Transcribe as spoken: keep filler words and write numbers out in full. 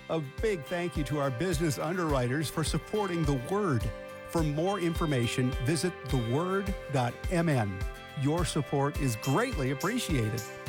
A big thank you to our business underwriters for supporting The Word. For more information, visit the word dot m n. Your support is greatly appreciated.